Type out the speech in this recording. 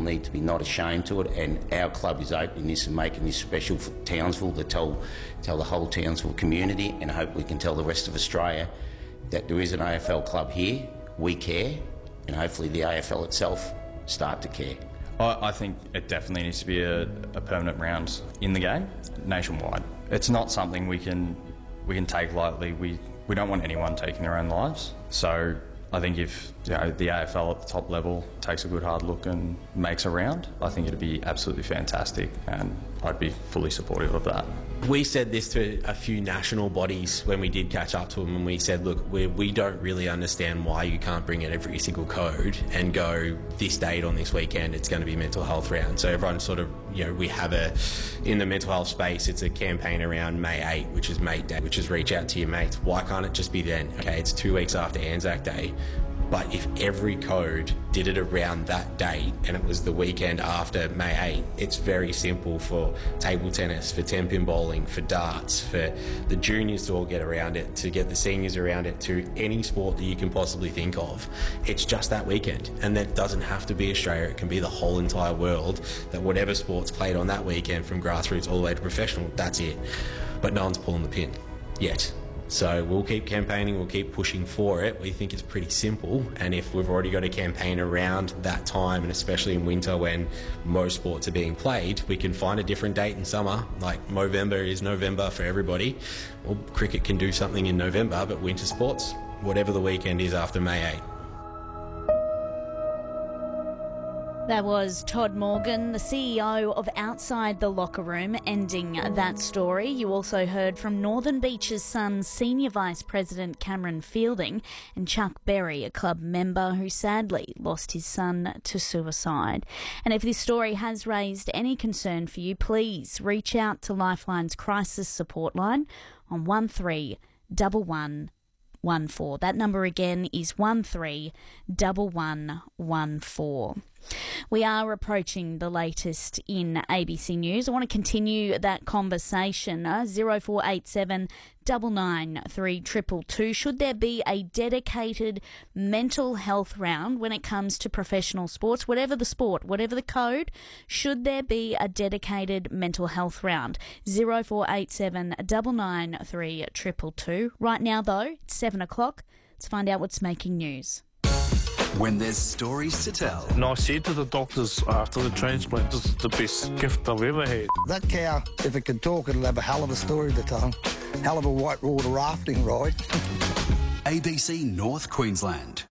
need to be not ashamed to it, and our club is opening this and making this special for Townsville to tell the whole Townsville community, and I hope we can tell the rest of Australia that there is an AFL club here, we care, and hopefully the AFL itself start to care. I think it definitely needs to be a permanent round in the game, nationwide. It's not something we can take lightly. We don't want anyone taking their own lives. So I think if the AFL at the top level takes a good hard look and makes a round, I think it'd be absolutely fantastic, and I'd be fully supportive of that. We said this to a few national bodies when we did catch up to them, and we said, look, we don't really understand why you can't bring in every single code and go this date on this weekend, it's going to be mental health round. So everyone sort of, we have in the mental health space, it's a campaign around May 8, which is Mate Day, which is reach out to your mates. Why can't it just be then? Okay, it's 2 weeks after Anzac Day. But if every code did it around that date and it was the weekend after May 8, it's very simple for table tennis, for 10-pin bowling, for darts, for the juniors to all get around it, to get the seniors around it, to any sport that you can possibly think of. It's just that weekend. And that doesn't have to be Australia. It can be the whole entire world, that whatever sport's played on that weekend, from grassroots all the way to professional, that's it. But no one's pulling the pin yet. So we'll keep campaigning, we'll keep pushing for it. We think it's pretty simple, and if we've already got a campaign around that time, and especially in winter when most sports are being played, we can find a different date in summer, like Movember is November for everybody. Well, cricket can do something in November, but winter sports, whatever the weekend is after May 8. That was Todd Morgan, the CEO of Outside the Locker Room, ending that story. You also heard from Northern Beach's Suns Senior Vice President Cameron Fielding and Chuck Berry, a club member who sadly lost his son to suicide. And if this story has raised any concern for you, please reach out to Lifeline's crisis support line on 131114. That number again is 131114. We are approaching the latest in ABC News. I want to continue that conversation. 0487 993 222. Should there be a dedicated mental health round when it comes to professional sports, whatever the sport, whatever the code? Should there be a dedicated mental health round? 0487 993 222. Right now, though, it's 7 o'clock. Let's find out what's making news. When there's stories to tell. And I said to the doctors after the transplant, this is the best gift I've ever had. That cow, if it could talk, it'll have a hell of a story to tell. Hell of a whitewater rafting ride. ABC North Queensland.